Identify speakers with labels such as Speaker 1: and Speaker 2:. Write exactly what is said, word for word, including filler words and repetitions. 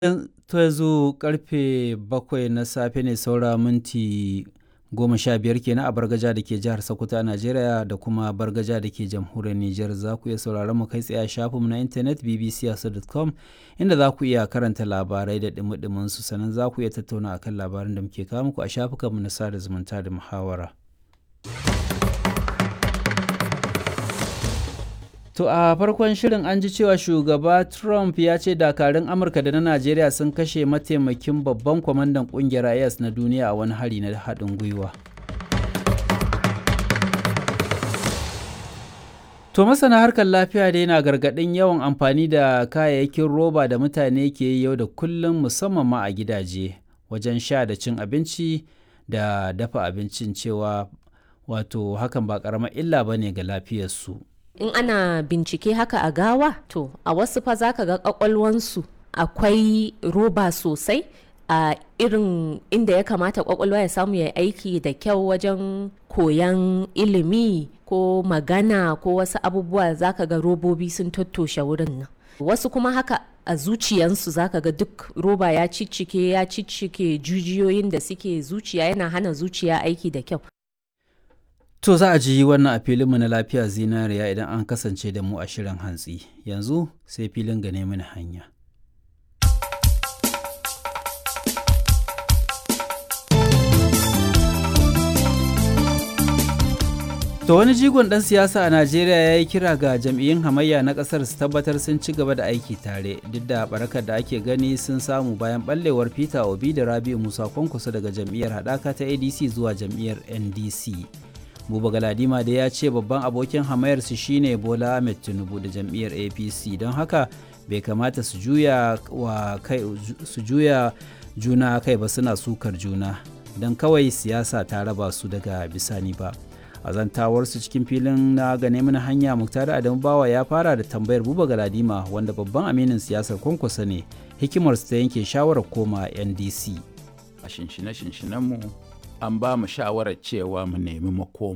Speaker 1: To yanzu karfe bakwai na safe ne saura minti goma sha biyar kenan a Bargaja da ke jihar Sokoto a Najeriya da kuma Bargaja da ke jamhuriyar Nijar. Za ku iya sauraron mu kai tsaye a shafinmu na intanet b b c hausa dot com inda za ku iya karanta labarai da dumi su, sannan za ku iya tattauna akan labaran da muke kawo muku a shafukanmu na sada zumunta da muhawara. To a farkon shirin an ji cewa shugaba Trump ya ce dakarun Amurka da na Najeriya sun kashe mataimakin babban kwamandan kungiyar I S na duniya a wani hari na haɗin gwiwa. To masana harkar lafiya dai na gargaɗin yawan amfani da kayayyakin roba da mutane ke yi yau da kullum musamman ma a gidaje wajen sha da cin abinci da dafa abincin, cewa wato hakan ba ƙaramar illa ba ne ga lafiyarsu.
Speaker 2: In ana bincike haka a gawa, to a wasu fa zaka ga kwakwalwansu akwai roba sosai a irin inda ya kamata kwakwalwa ya samu ya aiki da kyau wajen koyan ilimi ko magana ko wasu abubuwa, zaka ga robobi sun tattoshe wurin nan. Wasu kuma haka a zuciyansu zaka ga duk roba ya ciccike ya ciccike jujiyoyin da suke zuciya, yana hana zuciya aiki da kyau.
Speaker 1: To za a ji wannan a filinmu na lafiya zinariya idan an kasance da mu a shirin hantsi. Yanzu sai filin gane mini hanya. To wani jigon ɗan siyasa a Najeriya ya yi kira ga jam'iyyun hamayya na ƙasar su tabbatar sun ci gaba da aiki tare duk da barakar da ake gani sun samu bayan ɓallewar Peter Obi da Rabi'u Musa Kwankwaso daga jam'iyyar haɗaka ta A D C zuwa jam'iyyar N D C. Buba Galadima da ya ce babban abokin hamayarsu shine Bola Ahmed Tinubu da jam'iyyar A P C, don haka bai kamata su juya wa kai su juya juna kai ba suna sukar juna don kawai siyasa ta raba su daga bisani ba. A zantawarsu cikin filin na gane mana hanya, Muktar Adamu Bawa ya fara da tambayar Buba Galadima, wanda babban aminin siyasar Kwankwaso ne, hikimarsu ta yanke shawarar koma N D C.
Speaker 3: A shinshine-shinshinenmu an ba mu shawarar cewa mu nemi makoma